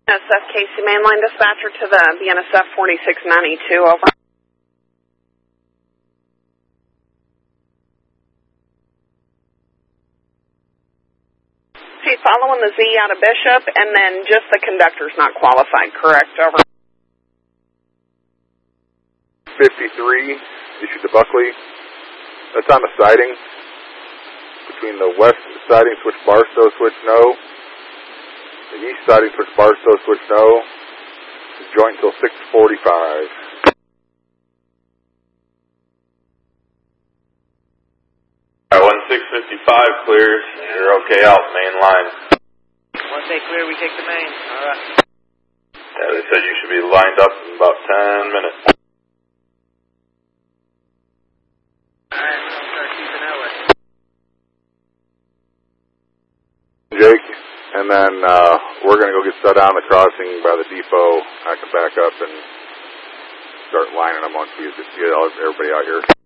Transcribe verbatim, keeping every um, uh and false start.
N S F Casey Mainline Dispatcher to the B N S F forty-six ninety-two, over. She's following the Z out of Bishop, and then just the conductor's not qualified, correct? Over. fifty-three, issued to Buckley. That's on the siding. Between the west siding switch Barstow switch no. The east siding switch Barstow switch no. Joint until six forty-five. one six fifty-five clears. You're okay out main line. Once they clear, we take the main. All right. Yeah, they said you should be lined up in about ten minutes. All right, we're going to start keeping that way. Jake, and then uh, we're going to go get set down the crossing by the depot. I can back up and start lining them once we get everybody out here.